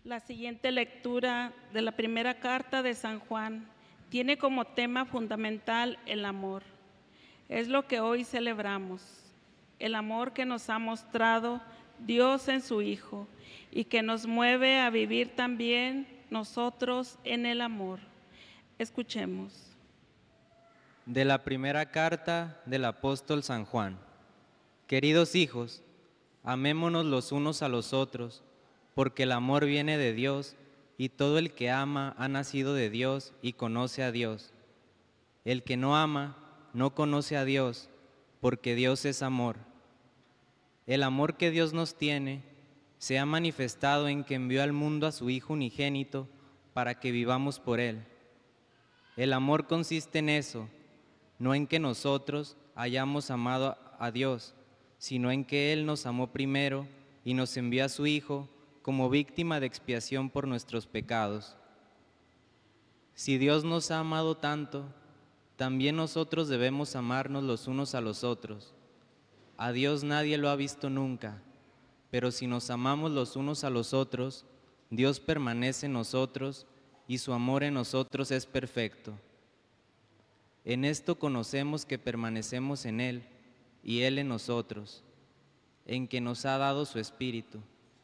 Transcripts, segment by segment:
La siguiente lectura de la primera carta de San Juan tiene como tema fundamental el amor. Es lo que hoy celebramos, el amor que nos ha mostrado Dios en su Hijo y que nos mueve a vivir también nosotros en el amor. Escuchemos. De la primera carta del apóstol San Juan. Queridos hijos, amémonos los unos a los otros, porque el amor viene de Dios, y todo el que ama ha nacido de Dios y conoce a Dios. El que no ama no conoce a Dios, porque Dios es amor. El amor que Dios nos tiene se ha manifestado en que envió al mundo a su Hijo unigénito para que vivamos por Él. El amor consiste en eso, no en que nosotros hayamos amado a Dios, sino en que Él nos amó primero y nos envió a su Hijo como víctima de expiación por nuestros pecados. Si Dios nos ha amado tanto, también nosotros debemos amarnos los unos a los otros. A Dios nadie lo ha visto nunca, pero si nos amamos los unos a los otros, Dios permanece en nosotros y su amor en nosotros es perfecto. En esto conocemos que permanecemos en Él y Él en nosotros, en que nos ha dado su Espíritu.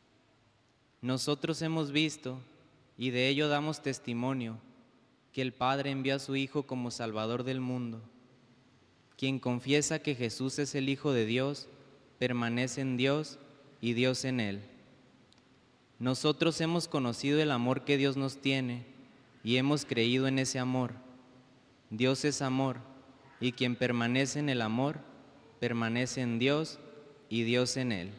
Nosotros hemos visto, y de ello damos testimonio, que el Padre envió a su Hijo como Salvador del mundo. Quien confiesa que Jesús es el Hijo de Dios, permanece en Dios y Dios en Él. Nosotros hemos conocido el amor que Dios nos tiene y hemos creído en ese amor. Dios es amor, y quien permanece en el amor, permanece en Dios y Dios en él.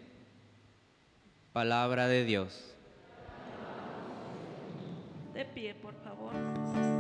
Palabra de Dios. De pie, por favor.